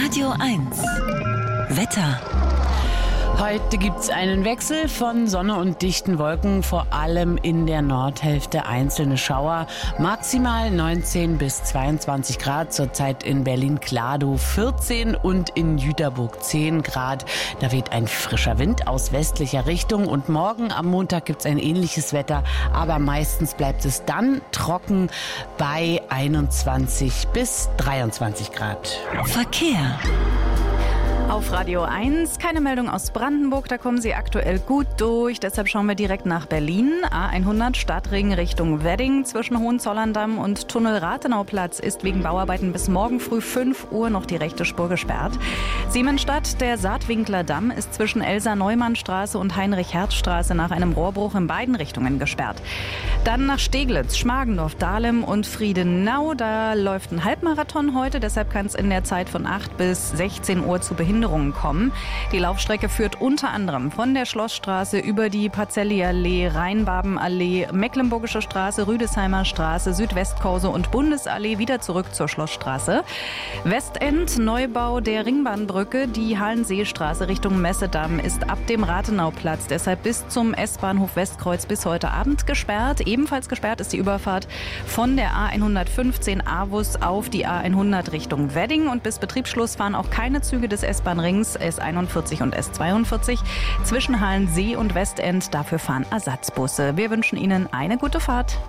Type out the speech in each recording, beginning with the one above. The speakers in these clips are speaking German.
Radio 1. Wetter. Heute gibt's einen Wechsel von Sonne und dichten Wolken, vor allem in der Nordhälfte einzelne Schauer. Maximal 19 bis 22 Grad, zurzeit in Berlin-Kladow 14 und in Jüterburg 10 Grad. Da weht ein frischer Wind aus westlicher Richtung und morgen am Montag gibt's ein ähnliches Wetter, aber meistens bleibt es dann trocken bei 21 bis 23 Grad. Verkehr. Auf Radio 1, keine Meldung aus Brandenburg, da kommen Sie aktuell gut durch. Deshalb schauen wir direkt nach Berlin. A100 Stadtring Richtung Wedding zwischen Hohenzollern-Damm und Tunnel Rathenauplatz ist wegen Bauarbeiten bis morgen früh 5 Uhr noch die rechte Spur gesperrt. Siemensstadt, der Saatwinkler Damm ist zwischen Elsa-Neumann-Straße und Heinrich-Herz-Straße nach einem Rohrbruch in beiden Richtungen gesperrt. Dann nach Steglitz, Schmargendorf, Dahlem und Friedenau. Da läuft ein Halbmarathon heute, deshalb kann es in der Zeit von 8 bis 16 Uhr zu Behinderungen kommen. Die Laufstrecke führt unter anderem von der Schlossstraße über die Pacelli-Allee, Rheinbabenallee, Mecklenburgische Straße, Rüdesheimer Straße, Südwestkorso und Bundesallee wieder zurück zur Schlossstraße. Westend, Neubau der Ringbahnbrücke, die Hallenseestraße Richtung Messedamm ist ab dem Rathenauplatz deshalb bis zum S-Bahnhof Westkreuz bis heute Abend gesperrt. Ebenfalls gesperrt ist die Überfahrt von der A115 Avus auf die A100 Richtung Wedding und bis Betriebsschluss fahren auch keine Züge des S-Bahn-Rings S41 und S42 zwischen Hallensee und Westend. Dafür fahren Ersatzbusse. Wir wünschen Ihnen eine gute Fahrt.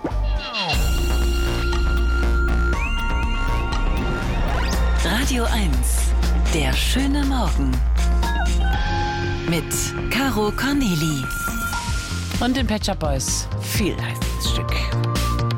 Radio 1. Der schöne Morgen. Mit Caro Corneli. Und den Pet Shop Boys. Viel heißt das Stück.